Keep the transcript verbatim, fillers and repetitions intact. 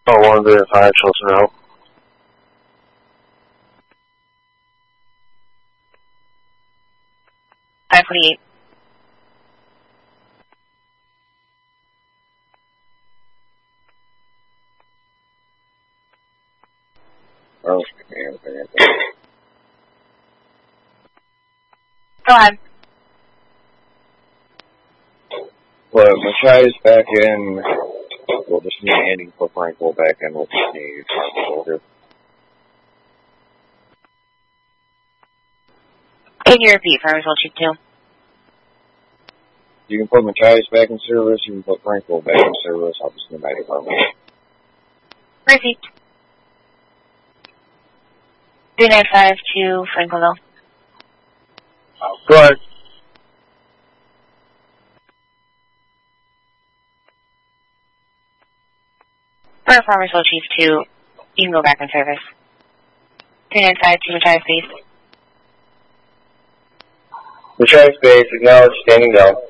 Oh, one verify, close out. five forty-eight. Oh, Go ahead. well, Machias back in. We'll just need Andy put Frankel back in. We'll just need shoulder. Can you repeat for result sheet two? You can put Machias back in service. You can put Frankel back in service. I'll just need my department. Repeat. three nine five to Franklville. Go ahead. For Farmers Hill Chief two, you can go back in service. three nine five to Machias Base. Machias Base, acknowledge, standing down.